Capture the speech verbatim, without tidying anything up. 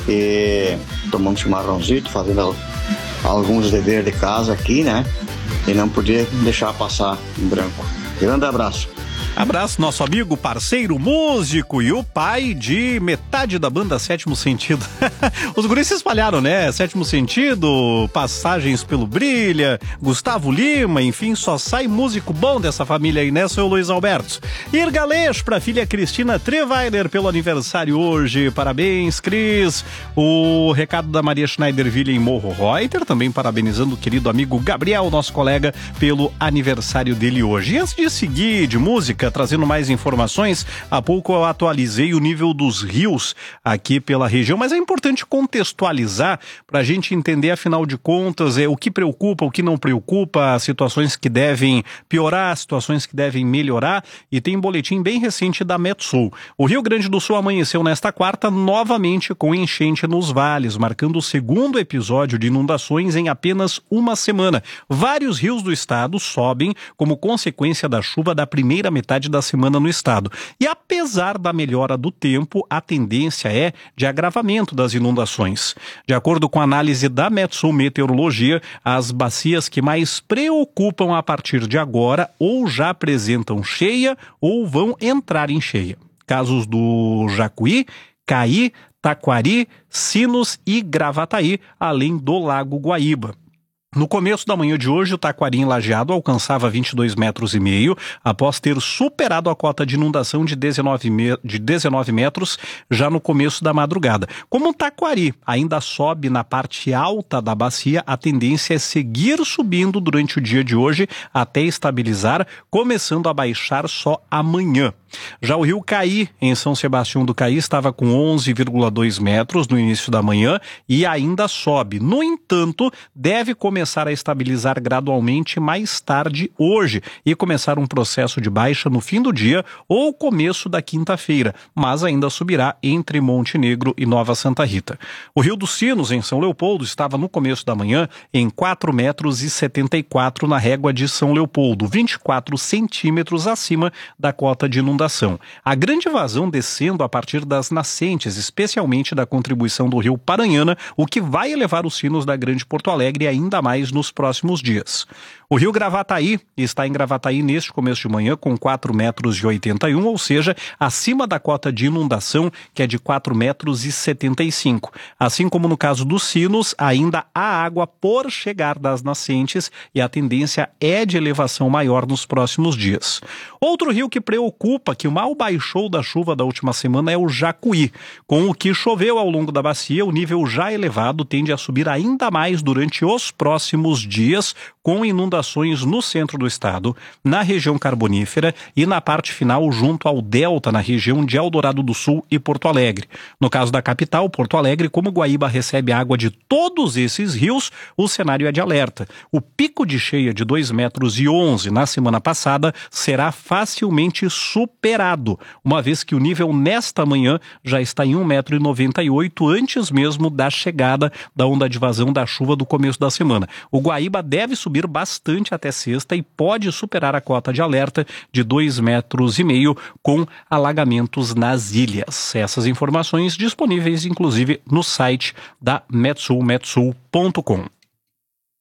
e tomando chimarrãozito, fazendo alguns deveres de casa aqui, né? E não podia deixar passar em branco. Grande abraço. Abraço, nosso amigo, parceiro, músico e o pai de metade da banda Sétimo Sentido. Os guris se espalharam, né? Sétimo Sentido, Passagens pelo Brilha, Gustavo Lima, enfim, só sai músico bom dessa família aí, né, seu Luiz Alberto? Irgalês pra filha Cristina Treweiler pelo aniversário hoje. Parabéns, Cris. O recado da Maria Schneiderville em Morro Reuter, também parabenizando o querido amigo Gabriel, nosso colega, pelo aniversário dele hoje. E antes de seguir de música, trazendo mais informações, há pouco eu atualizei o nível dos rios aqui pela região, mas é importante contextualizar para a gente entender, afinal de contas, é, o que preocupa, o que não preocupa, situações que devem piorar, situações que devem melhorar, e tem um boletim bem recente da Metsul. O Rio Grande do Sul amanheceu nesta quarta novamente com enchente nos vales, marcando o segundo episódio de inundações em apenas uma semana. Vários rios do estado sobem como consequência da chuva da primeira metade da semana no estado. E apesar da melhora do tempo, a tendência é de agravamento das inundações. De acordo com a análise da Metsul Meteorologia, as bacias que mais preocupam a partir de agora ou já apresentam cheia ou vão entrar em cheia. Casos do Jacuí, Caí, Taquari, Sinos e Gravataí, além do Lago Guaíba. No começo da manhã de hoje, o Taquari em Lajeado alcançava vinte e dois metros e meio, após ter superado a cota de inundação de dezenove, me... de dezenove metros já no começo da madrugada. Como o Taquari ainda sobe na parte alta da bacia, a tendência é seguir subindo durante o dia de hoje até estabilizar, começando a baixar só amanhã. Já o rio Caí, em São Sebastião do Caí, estava com onze vírgula dois metros no início da manhã e ainda sobe. No entanto, deve começar a estabilizar gradualmente mais tarde hoje e começar um processo de baixa no fim do dia ou começo da quinta-feira, mas ainda subirá entre Monte Negro e Nova Santa Rita. O Rio dos Sinos, em São Leopoldo, estava no começo da manhã em quatro metros e setenta e quatro na régua de São Leopoldo, vinte e quatro centímetros acima da cota de inundação. A grande vazão descendo a partir das nascentes, especialmente da contribuição do rio Paranhana, o que vai elevar os sinos da Grande Porto Alegre ainda mais nos próximos dias. O rio Gravataí está em Gravataí neste começo de manhã com quatro metros e oitenta e um, ou seja, acima da cota de inundação, que é de quatro metros e setenta e cinco. Assim como no caso dos sinos, ainda há água por chegar das nascentes e a tendência é de elevação maior nos próximos dias. Outro rio que preocupa, que mal baixou da chuva da última semana, é o Jacuí. Com o que choveu ao longo da bacia, o nível já elevado tende a subir ainda mais durante os próximos dias, com inundações no centro do estado, na região carbonífera e na parte final junto ao delta, na região de Eldorado do Sul e Porto Alegre. No caso da capital, Porto Alegre, como Guaíba recebe água de todos esses rios, o cenário é de alerta. O pico de cheia de dois metros e onze na semana passada será facilmente superado, uma vez que o nível nesta manhã já está em um metro e noventa e oito, antes mesmo da chegada da onda de vazão da chuva do começo da semana. O Guaíba deve subir bastante até sexta e pode superar a cota de alerta de dois metros e meio com alagamentos nas ilhas. Essas informações disponíveis inclusive no site da Metsul, metsul ponto com.